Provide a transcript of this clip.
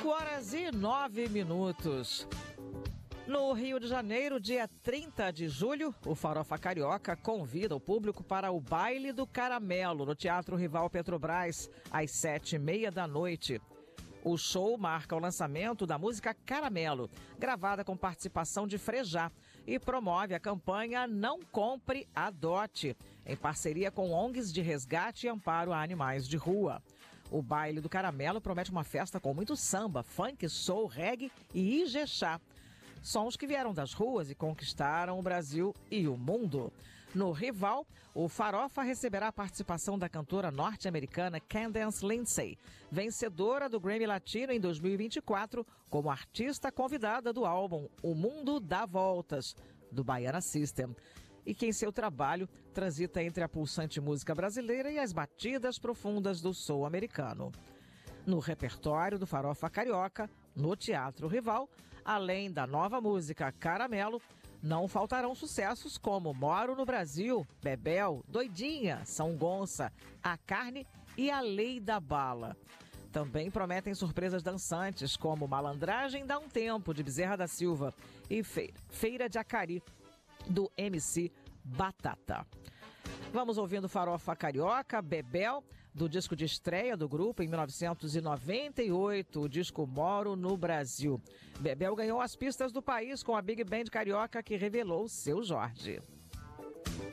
5h09. No Rio de Janeiro, dia 30 de julho, o Farofa Carioca convida o público para o Baile do Caramelo, no Teatro Rival Petrobras, às 7h30 da noite. O show marca o lançamento da música Caramelo, gravada com participação de Frejá, e promove a campanha Não Compre, Adote, em parceria com ONGs de resgate e amparo a animais de rua. O Baile do Caramelo promete uma festa com muito samba, funk, soul, reggae e ijexá. Sons que vieram das ruas e conquistaram o Brasil e o mundo. No Rival, o Farofa receberá a participação da cantora norte-americana Candace Lindsay, vencedora do Grammy Latino em 2024, como artista convidada do álbum O Mundo Dá Voltas, do Baiana System, e que em seu trabalho transita entre a pulsante música brasileira e as batidas profundas do soul americano. No repertório do Farofa Carioca, no Teatro Rival, além da nova música Caramelo, não faltarão sucessos como Moro no Brasil, Bebel, Doidinha, São Gonça, A Carne e A Lei da Bala. Também prometem surpresas dançantes como Malandragem Dá um Tempo, de Bezerra da Silva, e Feira de Acari, do MC Batata. Vamos ouvindo Farofa Carioca, Bebel, do disco de estreia do grupo em 1998, o disco Moro no Brasil. Bebel ganhou as pistas do país com a Big Band Carioca, que revelou Seu Jorge.